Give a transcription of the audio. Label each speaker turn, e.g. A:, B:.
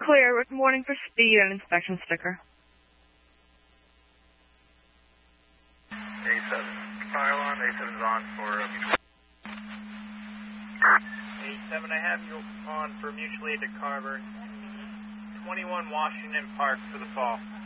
A: Clear. Warning for speed and inspection sticker.
B: A7. Fire alarm. A7's on for mutual.
C: A7, I have you on for mutual aid to Carver. 21 Washington Park for the fall.